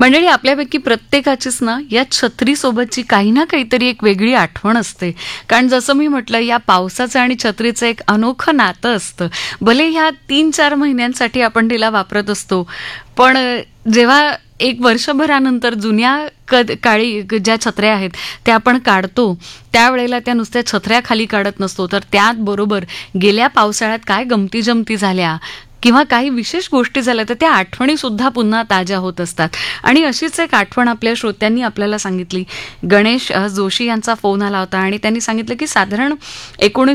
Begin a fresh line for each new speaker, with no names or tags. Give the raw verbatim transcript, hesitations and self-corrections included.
मंडळी, आपल्यापैकी प्रत्येकाचीच ना या छत्रीसोबतची काही ना काहीतरी एक वेगळी आठवण असते. कारण जसं मी म्हटलं, या पावसाचं आणि छत्रीचं एक अनोखं नातं असतं. भले ह्या तीन चार महिन्यांसाठी आपण तिला वापरत असतो, पण जेव्हा एक वर्षभरानंतर जुन्या कद काळी ज्या छत्र्या आहेत त्या आपण काढतो, त्यावेळेला त्या नुसत्या छत्र्या खाली काढत नसतो, तर त्याचबरोबर गेल्या पावसाळ्यात काय गमती जमती झाल्या किंवा काही विशेष गोष्टी झाल्या तर त्या आठवणी सुद्धा पुन्हा ताज्या होत असतात. आणि अशीच एक आठवण आपल्या श्रोत्यांनी आपल्याला सांगितली. गणेश अ, जोशी यांचा फोन आला होता आणि त्यांनी सांगितलं की साधारण एकोणीसशे